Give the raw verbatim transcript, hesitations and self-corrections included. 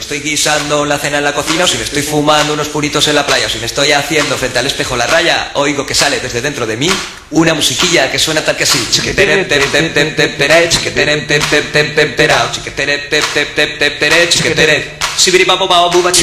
estoy guisando la cena en la cocina, o si me estoy fumando unos puritos en la playa, o si me estoy haciendo frente al espejo la raya, oigo que sale desde dentro de mí una musiquilla que suena tal que así. Chiquetere, tem, tem, tem, tem, tere, chiquetere, tem, tem, tem, tem, terao, chiquetere, tem, tem, tem, tem, tere, chiquetere, sibiri, pa, pa, pa, buba,